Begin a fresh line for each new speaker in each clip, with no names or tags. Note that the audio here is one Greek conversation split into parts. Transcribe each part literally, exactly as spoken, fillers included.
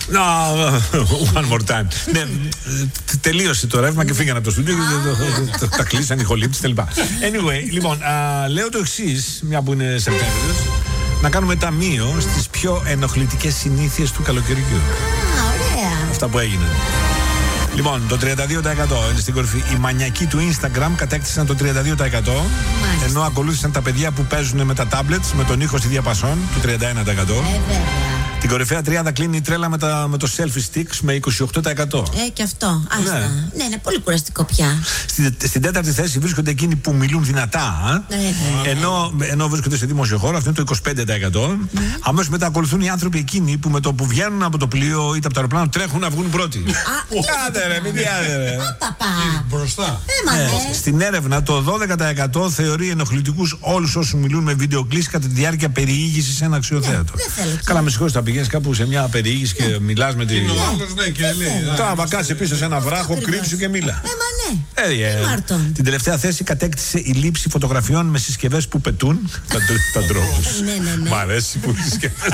No, one more time. Ναι, τελείωσε το ρεύμα και φύγανε από το στούντιο και τα κλείσαν οι χολύπτες κλπ. Anyway, λοιπόν, λέω το εξής, μια που είναι Σεπτέμβριος, να κάνουμε ταμείο στις πιο ενοχλητικές συνήθειες του καλοκαιριού.
Α, ωραία.
Αυτά που έγιναν. Λοιπόν, το τριάντα δύο τοις εκατό είναι στην κορυφή. Οι μανιακοί του Instagram κατέκτησαν το τριάντα δύο τοις εκατό. Μάλιστα. Ενώ ακολούθησαν τα παιδιά που παίζουν με τα tablets, με τον ήχο στη διαπασόν, του τριάντα ένα τοις εκατό.
Ε, βέβαια.
Την κορυφαία τριάδα κλείνει η τρέλα με, τα, με το selfie sticks με είκοσι οκτώ τοις εκατό.
Ε, και αυτό. Άστα. Ναι, ναι, είναι πολύ κουραστικό πια.
Στην, στην τέταρτη θέση βρίσκονται εκείνοι που μιλούν δυνατά.
Ε, ε,
ενώ, ενώ βρίσκονται σε δημόσιο χώρο, αυτό είναι το είκοσι πέντε τοις εκατό. Mm. Αμέσως μετά ακολουθούν οι άνθρωποι εκείνοι που με το που βγαίνουν από το πλοίο είτε από το αεροπλάνο τρέχουν να βγουν πρώτοι. Άντε ρε, μην διάδε ρε.
Μπροστά.
Στην έρευνα, το δώδεκα τοις εκατό θεωρεί ενοχλητικούς όλους όσους μιλούν με βιντεοκλήσεις κατά τη διάρκεια περιήγησης σε ένα αξιοθέατο. Καλά, με συγχωρείτε, θα πηγαίνεις κάπου σε μια περιήγηση και μιλάς με την.
Ναι, και λέει.
Τώρα βακάσαι πίσω σε ένα βράχο, κρύψου και μίλα.
Ε, μα ναι.
Ε, ε. Την τελευταία θέση κατέκτησε η λήψη φωτογραφιών με συσκευές που πετούν τα ντρόους.
Ναι, ναι, ναι.
Μ' αρέσει που συσκευές.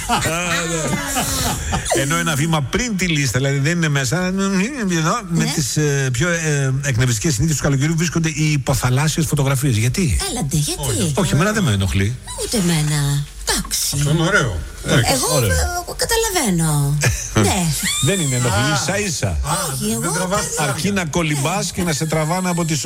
Ενώ ένα βήμα πριν τη λίστα, δηλαδή δεν είναι μέσα, εδώ, με τις ε, πιο ε, εκνευριστικές συνήθειες του καλοκαιριού βρίσκονται οι υποθαλάσσιες φωτογραφίες. Γιατί?
Έλαντε, γιατί?
Όχι, εμένα δεν με ενοχλεί.
Ούτε εμένα. Εντάξει.
Αυτό είναι ωραίο.
Εγώ,
ωραίο.
εγώ καταλαβαίνω. Ναι.
Δεν είναι ενοχλεί, ίσα ίσα.
Όχι, εγώ.
Αρκεί να κολυμπάς και να σε τραβάνε από τις